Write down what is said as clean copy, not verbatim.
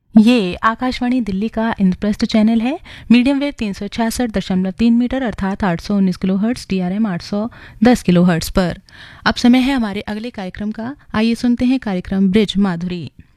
ये आकाशवाणी दिल्ली का इंद्रप्रस्थ चैनल है। मीडियम वेव 366.3 मीटर अर्थात 819 किलोहर्ट्ज, DRM 810 किलोहर्ट्ज पर। अब समय है हमारे अगले कार्यक्रम का। आइए सुनते हैं कार्यक्रम ब्रिज माधुरी।